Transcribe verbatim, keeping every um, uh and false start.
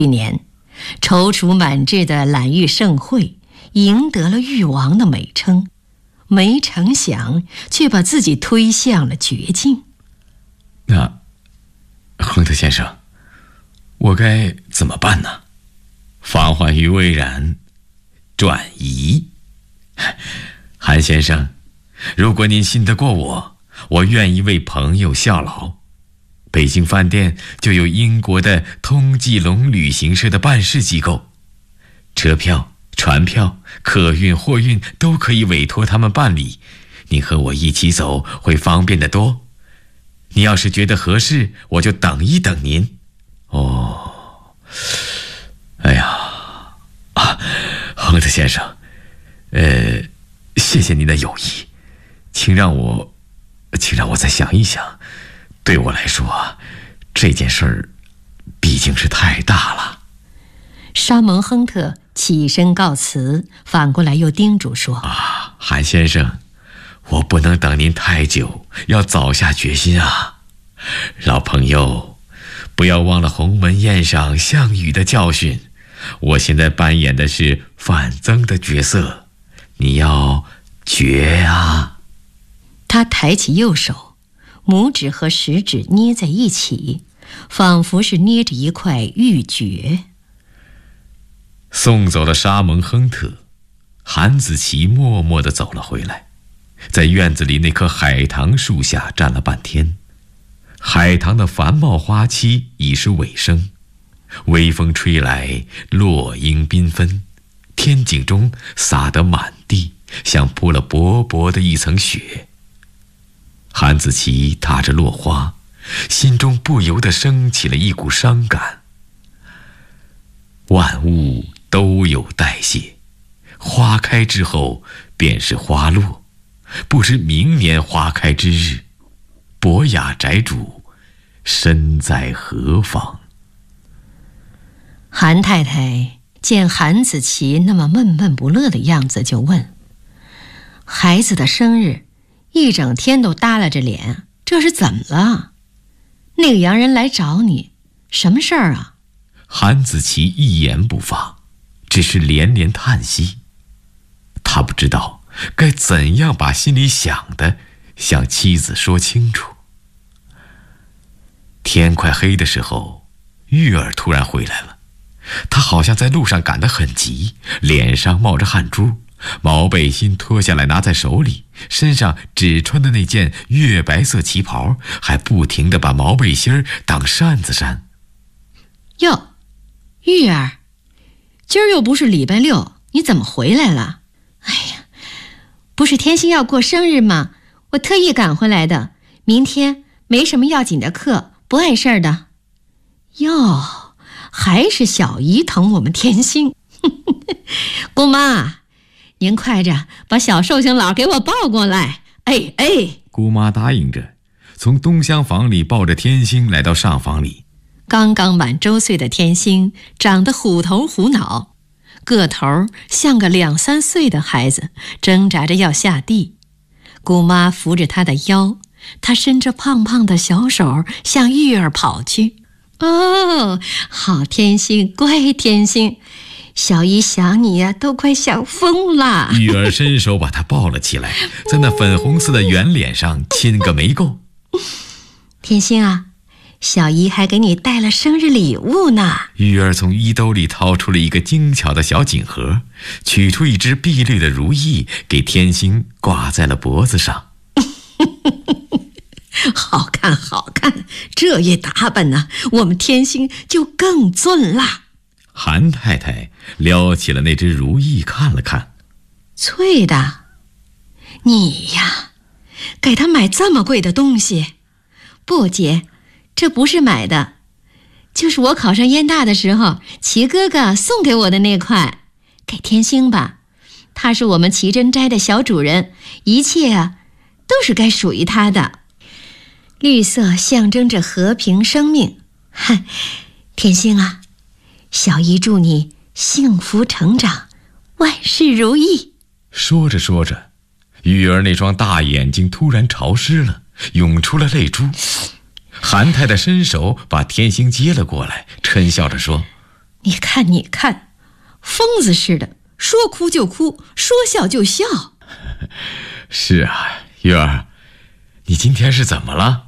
一年，踌躇满志的揽玉盛会赢得了誉王的美称，没成想却把自己推向了绝境。 那亨特先生，我该怎么办呢？放缓于未然，转移。韩先生，如果您信得过我，我愿意为朋友效劳。北京饭店就有英国的通济龙旅行社的办事机构，车票、船票、客运、货运都可以委托他们办理。你和我一起走会方便得多。你要是觉得合适，我就等一等您。哦，哎呀，啊，亨特先生，呃，谢谢您的友谊，请让我，请让我再想一想。对我来说，这件事儿毕竟是太大了。 沙蒙亨特起身告辞，反过来又叮嘱说： 啊，韩先生，我不能等您太久，要早下决心啊。老朋友，不要忘了鸿门宴上项羽的教训。我现在扮演的是范增的角色，你要决啊。 他抬起右手，拇指和食指捏在一起，仿佛是捏着一块玉珏。 送走了沙蒙亨特，韩子琪默默地走了回来，在院子里那棵海棠树下站了半天。海棠的繁茂花期已是尾声，微风吹来，落英缤纷，天井中洒得满地，像铺了薄薄的一层雪。韩子琪踏着落花，心中不由得升起了一股伤感。万物都有代谢，花开之后便是花落，不知明年花开之日，博雅宅主身在何方？ 韩太太见韩子琪那么闷闷不乐的样子，就问：孩子的生日一整天都耷拉着脸，这是怎么了？那个洋人来找你，什么事儿啊？ 韩子琪一言不发，只是连连叹息。他不知道该怎样把心里想的向妻子说清楚。天快黑的时候，玉儿突然回来了。他好像在路上赶得很急，脸上冒着汗珠，毛背心脱下来拿在手里，身上只穿的那件月白色旗袍，还不停地把毛背心当扇子扇。 哟，玉儿，今儿又不是礼拜六，你怎么回来了？哎呀，不是天星要过生日吗？我特意赶回来的。明天没什么要紧的课，不碍事儿的。哟，还是小姨疼我们天星。姑妈，您快着把小寿星佬给我抱过来。哎哎， 姑妈答应着，从东厢房里抱着天星来到上房里。 刚刚满周岁的天星长得虎头虎脑，个头像个两三岁的孩子，挣扎着要下地。姑妈扶着他的腰，他伸着胖胖的小手向玉儿跑去。哦，好天星，乖天星，小姨想你呀，都快想疯了。 玉儿伸手把他抱了起来，在那粉红色的圆脸上亲个没够。 天星啊，小姨还给你带了生日礼物呢。 玉儿从衣兜里掏出了一个精巧的小锦盒，取出一只碧绿的如意，给天星挂在了脖子上。 好看好看，这一打扮呢，我们天星就更俊啦。 韩太太撩起了那只如意看了看， 翠的，你呀，给他买这么贵的东西？不姐，这不是买的，就是我考上燕大的时候，齐哥哥送给我的那块，给天星吧。他是我们齐珍斋的小主人，一切啊都是该属于他的。绿色象征着和平生命。嗨，天星啊，小姨祝你幸福成长，万事如意。 说着说着，玉儿那双大眼睛突然潮湿了，涌出了泪珠。韩太太伸手把天星接了过来，嗔笑着说： 你看，你看，疯子似的，说哭就哭，说笑就笑。 是啊，月儿，你今天是怎么了？